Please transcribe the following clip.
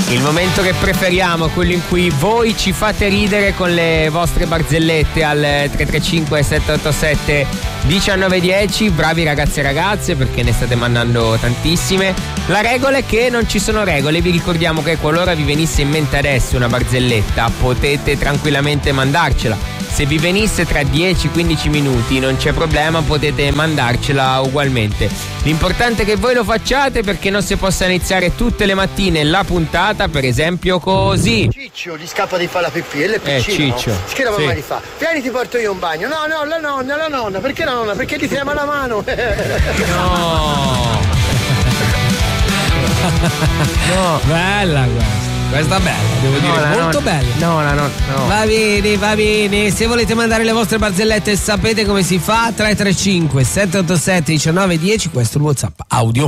Il momento che preferiamo, quello in cui voi ci fate ridere con le vostre barzellette al 335 787 1910. Bravi ragazzi e ragazze, perché ne state mandando tantissime. La regola è che non ci sono regole. Vi ricordiamo che qualora vi venisse in mente adesso una barzelletta, potete tranquillamente mandarcela. Se vi venisse tra 10-15 minuti non c'è problema, potete mandarcela ugualmente. L'importante è che voi lo facciate, perché non si possa iniziare tutte le mattine la puntata, per esempio così. Ciccio gli scappa di fare la pipì, e piccino. Ciccio. Che la mamma Sì. gli fa? Vieni, ti porto io un bagno. No, la nonna. Perché la nonna? Perché ti trema la mano. No. No. Bella questa bella, devo dire, molto bella. No. Va bene, se volete mandare le vostre barzellette sapete come si fa. 335 787 1910, questo è il WhatsApp audio.